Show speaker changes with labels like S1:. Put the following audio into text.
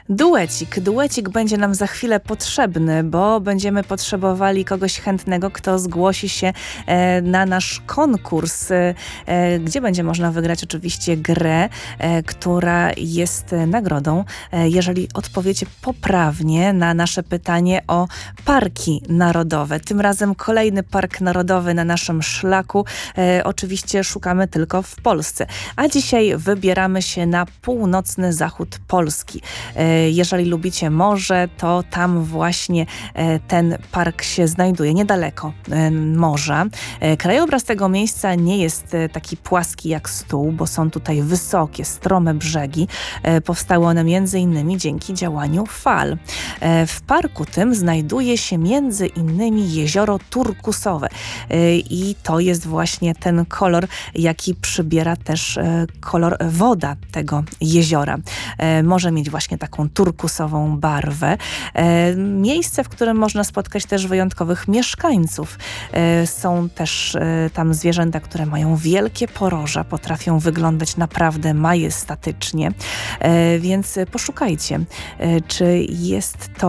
S1: Duecik będzie nam za chwilę potrzebny, bo będziemy potrzebowali kogoś chętnego, kto zgłosi się na nasz konkurs, gdzie będzie można wygrać oczywiście grę, która jest nagrodą, jeżeli odpowiecie poprawnie na nasze pytanie o parki narodowe. Tym razem kolejny park narodowy na naszym szlaku. Oczywiście szukamy tylko w Polsce. A dzisiaj wybieramy się na północny zachód Polski. Jeżeli lubicie morze, to tam właśnie ten park się znajduje, niedaleko morza. Krajobraz tego miejsca nie jest taki płaski jak stół, bo są tutaj wysokie, strome brzegi. Powstały one m.in. dzięki działaniu fal. W parku tym znajduje się m.in. jezioro turkusowe i to jest właśnie ten kolor, jaki przybiera też kolor woda tego jeziora. Może mieć właśnie taką turkusową barwę. Miejsce, w którym można spotkać też wyjątkowych mieszkańców. Są też tam zwierzęta, które mają wielkie poroża, potrafią wyglądać naprawdę majestatycznie, więc poszukajcie, czy jest to